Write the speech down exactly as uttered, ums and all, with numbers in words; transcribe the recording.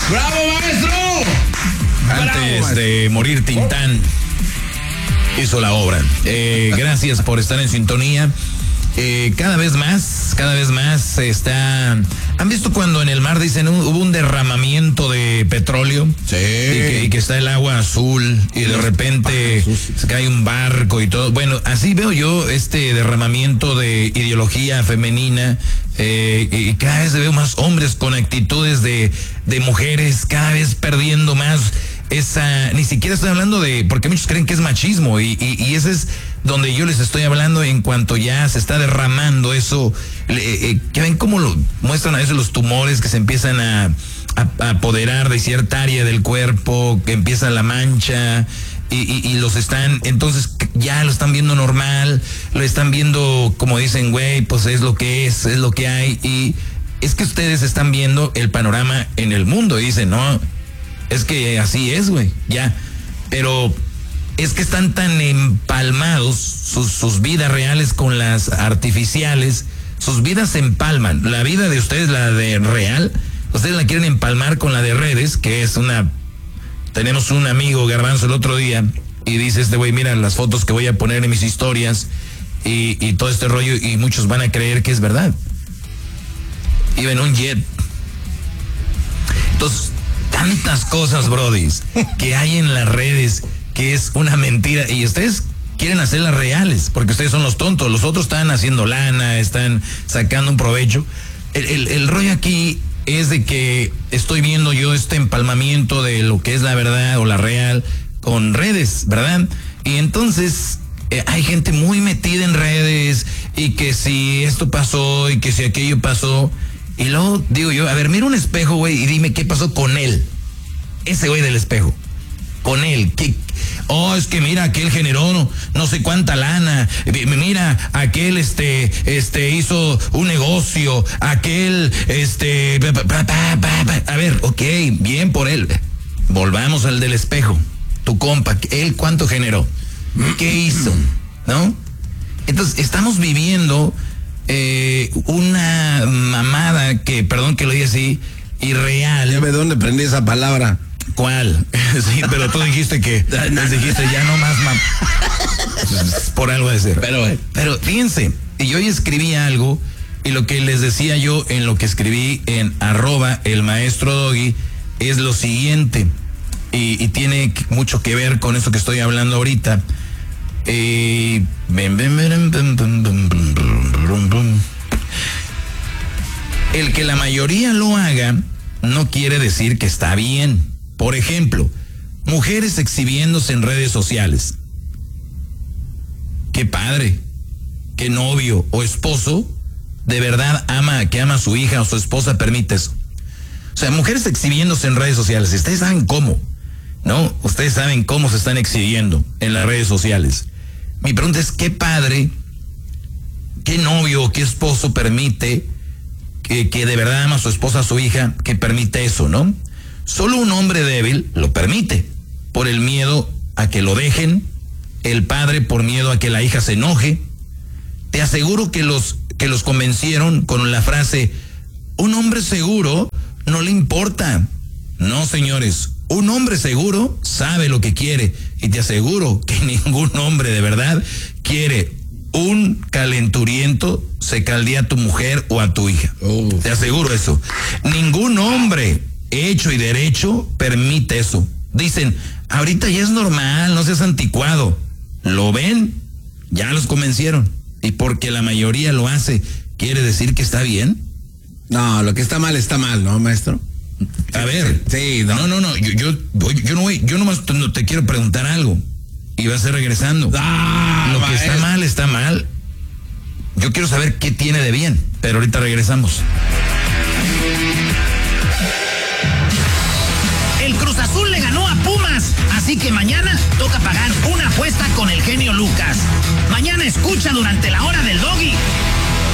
¡Bravo, maestro! Antes ¡Bravo, de morir, Tintán hizo la obra. Eh, gracias por estar en sintonía. Eh, cada vez más, cada vez más se está... ¿Han visto cuando en el mar dicen uh, hubo un derramamiento de petróleo? Sí. Y que, y que está el agua azul y de repente se cae un barco y todo. Bueno, así veo yo este derramamiento de ideología femenina eh, y cada vez veo más hombres con actitudes de, de mujeres, cada vez perdiendo más esa... Ni siquiera estoy hablando de... Porque muchos creen que es machismo y, y, y ese es donde yo les estoy hablando en cuanto ya se está derramando eso. Eh, eh, que ven cómo lo muestran a veces los tumores que se empiezan a, a, a apoderar de cierta área del cuerpo, que empieza la mancha y, y, y los están, entonces ya lo están viendo normal, lo están viendo como dicen, güey, pues es lo que es, es lo que hay. Y es que ustedes están viendo el panorama en el mundo y dicen, no, es que así es, güey, ya. Pero es que están tan empalmados sus, sus vidas reales con las artificiales. Sus vidas se empalman. La vida de ustedes, la de real, ustedes la quieren empalmar con la de redes, que es una... Tenemos un amigo, Garbanzo, el otro día, y dice este güey, mira las fotos que voy a poner en mis historias y, y todo este rollo, y muchos van a creer que es verdad. Iba en un jet. Entonces, tantas cosas, brodis, que hay en las redes, que es una mentira, y ustedes quieren hacerlas reales, porque ustedes son los tontos, los otros están haciendo lana, están sacando un provecho. El, el, el rollo aquí es de que estoy viendo yo este empalmamiento de lo que es la verdad o la real con redes, ¿verdad? Y entonces eh, hay gente muy metida en redes, y que si esto pasó, y que si aquello pasó, y luego digo yo, a ver, mira un espejo, güey, y dime qué pasó con él, ese güey del espejo. Con él, que, oh, es que mira, aquel generó no, no sé cuánta lana, mira, aquel este, este hizo un negocio, aquel, este, pa, pa, pa, pa, pa. A ver, ok, bien por él. Volvamos al del espejo, tu compa, él cuánto generó, qué hizo, ¿no? Entonces, estamos viviendo eh, una mamada que, perdón que lo diga así, irreal. Ya ve dónde aprendí esa palabra. ¿Cuál? Sí, pero tú dijiste que les dijiste ya no más mam por algo de ser. Pero, pero fíjense, y yo hoy escribí algo, y lo que les decía yo en lo que escribí en arroba el maestro Doggy es lo siguiente, y, y tiene mucho que ver con eso que estoy hablando ahorita. Eh, el que la mayoría lo haga no quiere decir que está bien. Por ejemplo, mujeres exhibiéndose en redes sociales. Qué padre, qué novio o esposo de verdad ama, que ama a su hija o su esposa permite eso. O sea, mujeres exhibiéndose en redes sociales. Ustedes saben cómo, ¿no? Ustedes saben cómo se están exhibiendo en las redes sociales. Mi pregunta es, qué padre, qué novio o qué esposo permite que, que de verdad ama a su esposa, a su hija, que permite eso, ¿no? Solo un hombre débil lo permite, por el miedo a que lo dejen, el padre por miedo a que la hija se enoje. Te aseguro que los, que los convencieron con la frase, un hombre seguro no le importa. No, señores, un hombre seguro sabe lo que quiere, y te aseguro que ningún hombre de verdad quiere un calenturiento se caldea a tu mujer o a tu hija. Uh. Te aseguro eso. Ningún hombre hecho y derecho permite eso. Dicen, ahorita ya es normal, no seas anticuado. ¿Lo ven? Ya los convencieron. Y porque la mayoría lo hace, ¿quiere decir que está bien? No, lo que está mal está mal, ¿no, maestro? A ver, sí, no, no, no, yo, yo, yo no voy, yo nomás no te quiero preguntar algo y vas a ir regresando. Ah, lo que maestro. está mal, está mal. Yo quiero saber qué tiene de bien, pero ahorita regresamos. El Cruz Azul le ganó a Pumas, así que mañana toca pagar una apuesta con el genio Lucas. Mañana escucha durante la hora del Doggy.